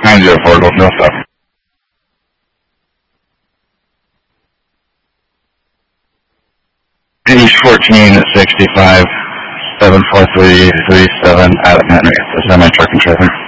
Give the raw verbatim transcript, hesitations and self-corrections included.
nine zero four, go no stop. Page fourteen sixty-five, seven four three three seven at Manny, the semi-truck and trailer.